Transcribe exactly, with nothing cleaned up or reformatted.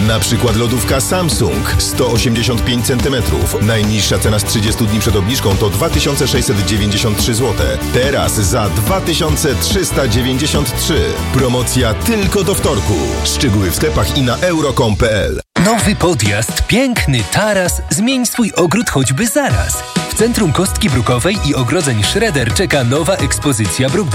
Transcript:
Na przykład lodówka Samsung sto osiemdziesiąt pięć centymetrów. Najniższa cena z trzydziestu dni przed obniżką to dwa tysiące sześćset dziewięćdziesiąt trzy złote. Teraz za dwa tysiące trzysta dziewięćdziesiąt trzy. Promocja tylko do wtorku. Szczegóły w sklepach i na euro kropka com kropka p l. Nowy podjazd, piękny taras, zmień swój ogród choćby zaraz. W Centrum Kostki Brukowej i Ogrodzeń Schroeder czeka nowa ekspozycja Brookbank.